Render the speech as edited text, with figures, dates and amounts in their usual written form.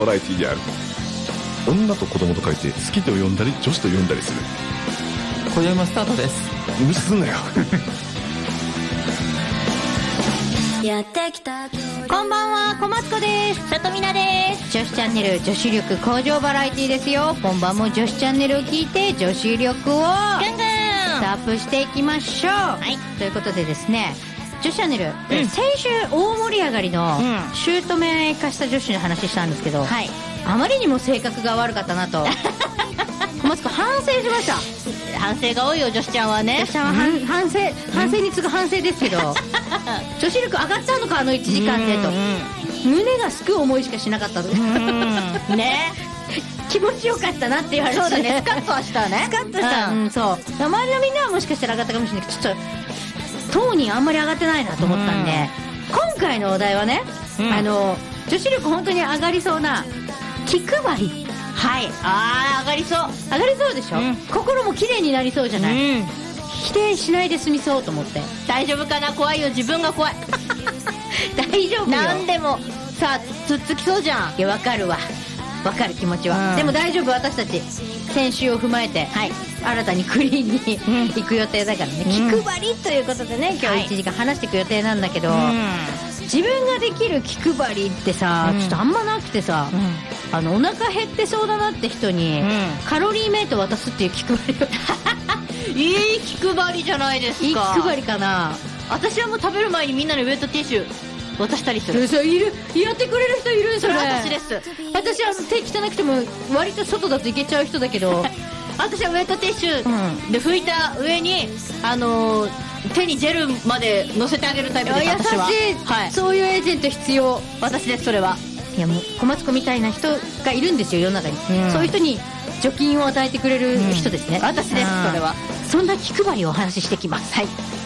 バラエティである。女と子供と書いて好きと呼んだり女子と呼んだりする。 今宵もスタートです。 無視すんなよ。 こんばんは、小松子です。 里みなです。 女子チャンネル女子力向上バラエティですよ。今晩も女子チャンネルを聞いて女子力をガンガンアップしていきましょう。 はい。 ということでですね、女子チャンネル、先週大盛り上がりの姑化した女子の話したんですけど、 はい。 あまりにも性格が悪かったなと小松子反省しました。 反省が多いよ、女子ちゃんはね。 女子ちゃんは反省に次ぐ反省ですけど女子力上がったのか、あの1時間でと。胸がすく思いしかしなかったね。 気持ちよかったなって言われて、 そうだね、スカッとはしたね。 スカッとした、そう周りのみんなはもしかしたら上がったかもしれないけど、ちょっと当人あんまり上がってないなと思ったんで、今回のお題はね、女子力本当に上がりそうな気配り。 はい。上がりそう。 上がりそうでしょ、心も綺麗になりそうじゃない、否定しないで済みそうと思って。 大丈夫かな、怖いよ、自分が怖い。 大丈夫よ。 何でもさ、つっつきそうじゃん。 いや、わかるわ、わかる気持ちは、でも大丈夫、私たち先週を踏まえて、新たにクリーンに行く予定だからね、気配りということでね、今日1時間話していく予定なんだけど、自分ができる気配りってさ、ちょっとあんまなくてさ、お腹減ってそうだなって人に、カロリーメイト渡すっていう気配りをいい気配りじゃないですか。 いい気配りかな。 私はもう食べる前にみんなにウェットティッシュ渡したりする。 いる、やってくれる人いる。それ私です。 私は手汚くても割と外だといけちゃう人だけど私はウェットティッシュで拭いた上に、手にジェルまで乗せてあげるタイプです。私は優しい、はい、そういうエージェント必要。 私です、それは。 いや、もう小松子みたいな人がいるんですよ、世の中に、そういう人に除菌を与えてくれる人ですね、 私です、それは。 そんな気配りをお話ししてきます。はい。